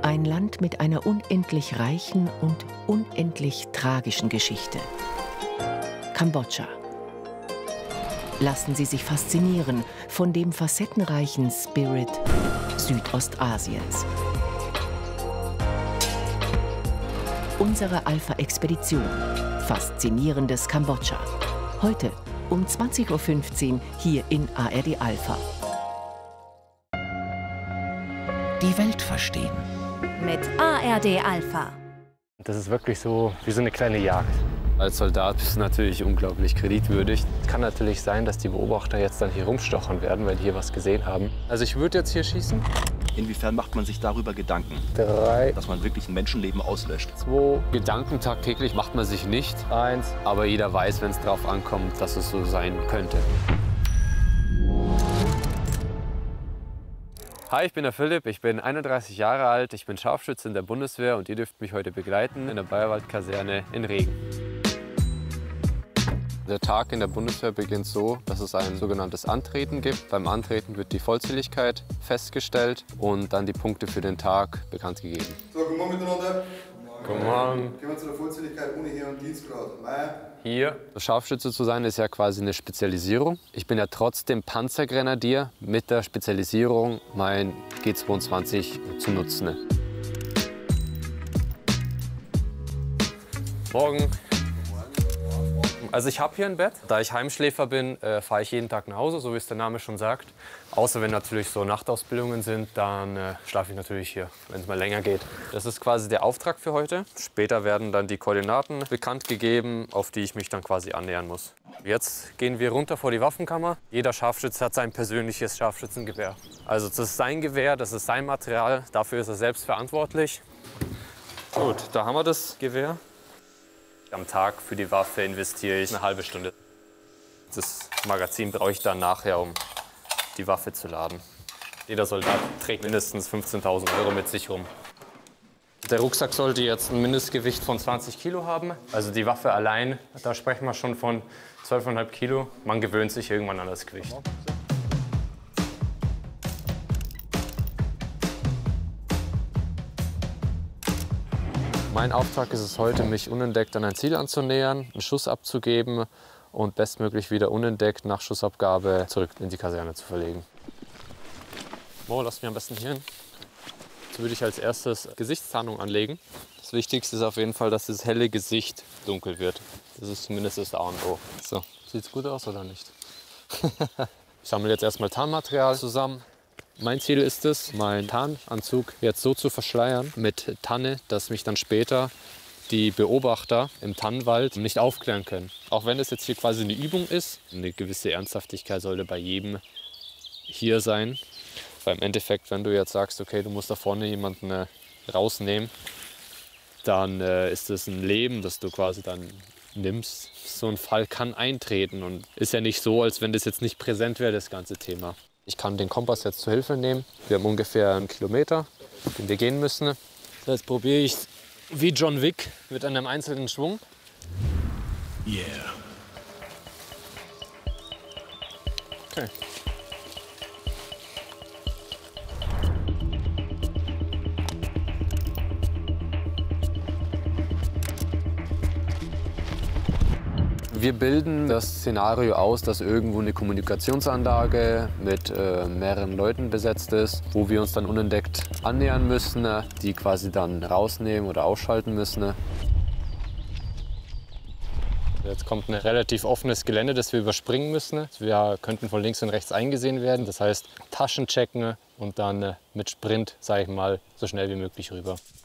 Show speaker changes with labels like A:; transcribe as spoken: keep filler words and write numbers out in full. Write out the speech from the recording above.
A: Ein Land mit einer unendlich reichen und unendlich tragischen Geschichte. Kambodscha. Lassen Sie sich faszinieren von dem facettenreichen Spirit Südostasiens. Unsere Alpha-Expedition. Faszinierendes Kambodscha. Heute um zwanzig Uhr fünfzehn hier in A R D Alpha. Die Welt verstehen.
B: Mit A R D Alpha.
C: Das ist wirklich so wie so eine kleine Jagd.
D: Als Soldat bist du natürlich unglaublich kreditwürdig.
C: Es kann natürlich sein, dass die Beobachter jetzt dann hier rumstochern werden, weil die hier was gesehen haben.
D: Also ich würde jetzt hier schießen.
E: Inwiefern macht man sich darüber Gedanken,
C: Drei,
E: dass man wirklich ein Menschenleben auslöscht?
C: zwei,
D: Gedanken tagtäglich macht man sich nicht.
C: eins.
D: Aber jeder weiß, wenn es drauf ankommt, dass es so sein könnte. Hi, ich bin der Philipp, ich bin einunddreißig Jahre alt, ich bin Scharfschütze in der Bundeswehr und ihr dürft mich heute begleiten in der Bayerwald-Kaserne in Regen. Der Tag in der Bundeswehr beginnt so, dass es ein sogenanntes Antreten gibt. Beim Antreten wird die Vollzähligkeit festgestellt und dann die Punkte für den Tag bekannt gegeben.
F: So, guten Morgen miteinander.
C: Guten Morgen.
F: Gehen wir zu der Vollzähligkeit ohne Heer- und Dienstgrad. Meier.
C: Hier.
D: Scharfschütze zu sein ist ja quasi eine Spezialisierung. Ich bin ja trotzdem Panzergrenadier mit der Spezialisierung, mein G zweiundzwanzig zu nutzen.
C: Morgen. Also ich habe hier ein Bett. Da ich Heimschläfer bin, äh, fahre ich jeden Tag nach Hause, so wie es der Name schon sagt. Außer wenn natürlich so Nachtausbildungen sind, dann äh, schlafe ich natürlich hier, wenn es mal länger geht. Das ist quasi der Auftrag für heute. Später werden dann die Koordinaten bekannt gegeben, auf die ich mich dann quasi annähern muss. Jetzt gehen wir runter vor die Waffenkammer. Jeder Scharfschütze hat sein persönliches Scharfschützengewehr. Also das ist sein Gewehr, das ist sein Material, dafür ist er selbst verantwortlich. Gut, da haben wir das Gewehr. Am Tag für die Waffe investiere ich eine halbe Stunde. Das Magazin brauche ich dann nachher, um die Waffe zu laden. Jeder Soldat trägt mindestens fünfzehntausend Euro mit sich rum. Der Rucksack sollte jetzt ein Mindestgewicht von zwanzig Kilo haben. Also die Waffe allein, da sprechen wir schon von zwölf Komma fünf Kilo. Man gewöhnt sich irgendwann an das Gewicht. Mein Auftrag ist es heute, mich unentdeckt an ein Ziel anzunähern, einen Schuss abzugeben und bestmöglich wieder unentdeckt nach Schussabgabe zurück in die Kaserne zu verlegen. Mo, lass mich am besten hier hin. Jetzt würde ich als erstes Gesichtstarnung anlegen. Das Wichtigste ist auf jeden Fall, dass das helle Gesicht dunkel wird. Das ist zumindest das A und O. So, sieht's gut aus oder nicht? Ich sammle jetzt erstmal Tarnmaterial zusammen. Mein Ziel ist es, meinen Tarnanzug jetzt so zu verschleiern mit Tanne, dass mich dann später die Beobachter im Tannenwald nicht aufklären können. Auch wenn es jetzt hier quasi eine Übung ist, eine gewisse Ernsthaftigkeit sollte bei jedem hier sein. Weil im Endeffekt, wenn du jetzt sagst, okay, du musst da vorne jemanden äh, rausnehmen, dann äh, ist es ein Leben, das du quasi dann nimmst. So ein Fall kann eintreten und ist ja nicht so, als wenn das jetzt nicht präsent wäre, das ganze Thema. Ich kann den Kompass jetzt zur Hilfe nehmen. Wir haben ungefähr einen Kilometer, den wir gehen müssen. Jetzt probiere ich wie John Wick mit einem einzelnen Schwung.
E: Yeah.
C: Okay.
D: Wir bilden das Szenario aus, dass irgendwo eine Kommunikationsanlage mit äh, mehreren Leuten besetzt ist, wo wir uns dann unentdeckt annähern müssen, die quasi dann rausnehmen oder ausschalten müssen.
C: Jetzt kommt ein relativ offenes Gelände, das wir überspringen müssen. Wir könnten von links und rechts eingesehen werden. Das heißt, Taschen checken und dann mit Sprint, sage ich mal, so schnell wie möglich rüber.